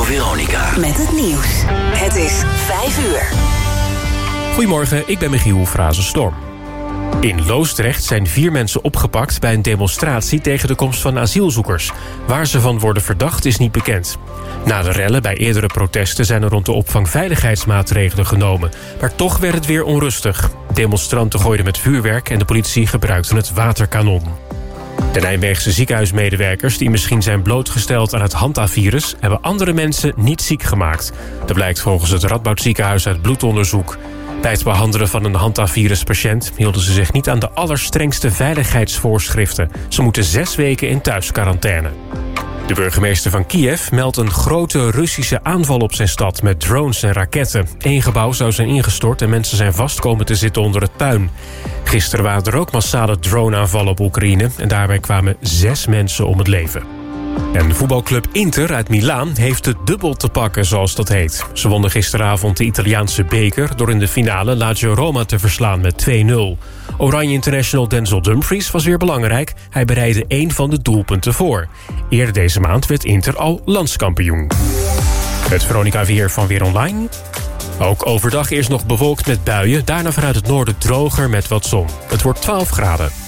Veronica. Met het nieuws. Het is 5 uur. Goedemorgen, ik ben Michiel Frazenstorm. In Loosdrecht zijn 4 mensen opgepakt bij een demonstratie tegen de komst van asielzoekers. Waar ze van worden verdacht is niet bekend. Na de rellen bij eerdere protesten zijn er rond de opvang veiligheidsmaatregelen genomen. Maar toch werd het weer onrustig. Demonstranten gooiden met vuurwerk en de politie gebruikte het waterkanon. De Nijmeegse ziekenhuismedewerkers die misschien zijn blootgesteld aan het Hanta-virus hebben andere mensen niet ziek gemaakt. Dat blijkt volgens het Radboud Ziekenhuis uit bloedonderzoek. Bij het behandelen van een Hanta-viruspatiënt hielden ze zich niet aan de allerstrengste veiligheidsvoorschriften. Ze moeten 6 weken in thuisquarantaine. De burgemeester van Kiev meldt een grote Russische aanval op zijn stad met drones en raketten. 1 gebouw zou zijn ingestort en mensen zijn vast komen te zitten onder het puin. Gisteren waren er ook massale droneaanvallen op Oekraïne en daarbij kwamen 6 mensen om het leven. En voetbalclub Inter uit Milaan heeft het dubbel te pakken, zoals dat heet. Ze wonnen gisteravond de Italiaanse beker door in de finale Lazio Roma te verslaan met 2-0. Oranje International Denzel Dumfries was weer belangrijk. Hij bereidde 1 van de doelpunten voor. Eerder deze maand werd Inter al landskampioen. Het Veronica weer van Weer Online. Ook overdag eerst nog bewolkt met buien. Daarna vanuit het noorden droger met wat zon. Het wordt 12 graden.